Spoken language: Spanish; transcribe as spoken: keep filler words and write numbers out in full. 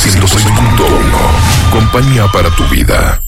ciento seis punto uno. Compañía para tu vida.